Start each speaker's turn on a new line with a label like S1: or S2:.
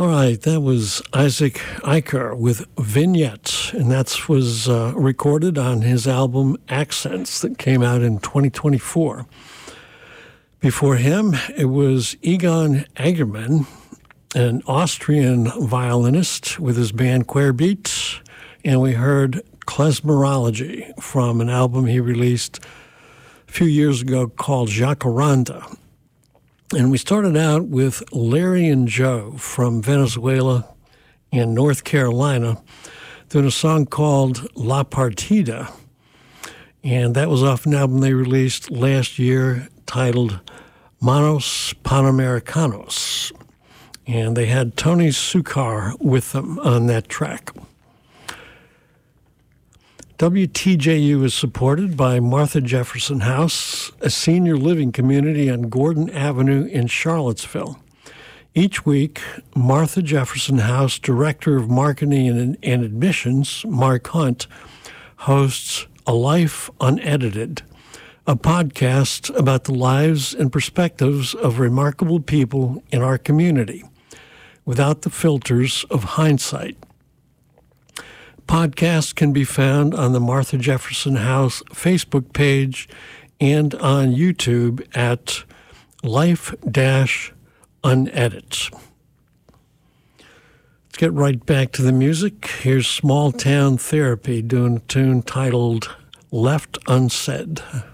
S1: All right, that was Isaac Eicher with Vignettes, and that was recorded on his album Accents that came out in 2024. Before him, it was Egon Agerman, an Austrian violinist with his band Querbeat, and we heard Klezmerology from an album he released a few years ago called Jacaranda. And we started out with Larry and Joe from Venezuela and North Carolina doing a song called La Partida. And that was off an album they released last year titled Manos Panamericanos. And they had Tony Sukar with them on that track. WTJU is supported by Martha Jefferson House, a senior living community on Gordon Avenue in Charlottesville. Each week, Martha Jefferson House Director of Marketing and Admissions, Mark Hunt, hosts A Life Unedited, a podcast about the lives and perspectives of remarkable people in our community, without the filters of hindsight. Podcasts can be found on the Martha Jefferson House Facebook page and on YouTube at Life-Unedit. Let's get right back to the music. Here's Small Town Therapy doing a tune titled Left Unsaid.